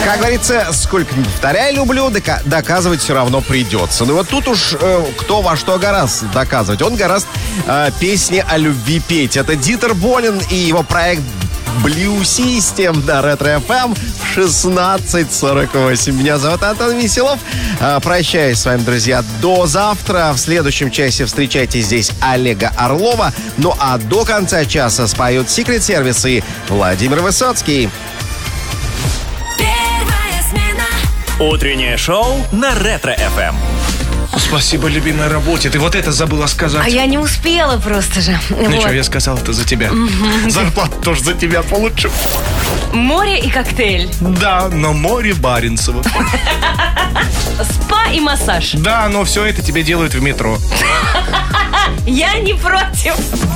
Как говорится, сколько не повторяй люблю, доказывать все равно придется. Ну вот тут уж кто во что гораст доказывать. Он гораст песни о любви петь. Это Дитер Болин и его проект Blue System на Ретро FM в 16:48. Меня зовут Антон Веселов. Прощаюсь с вами, друзья, до завтра. В следующем часе встречайте здесь Олега Орлова. Ну а до конца часа споют Secret Service и Владимир Высоцкий. Утреннее шоу на Ретро FM. Спасибо любимой работе. Ты вот это забыла сказать. А я не успела просто же. Ну что, я сказал это за тебя. Зарплату тоже за тебя получу. Море и коктейль. Да, но море Баренцево. Спа и массаж. Да, но все это тебе делают в метро. Я не против.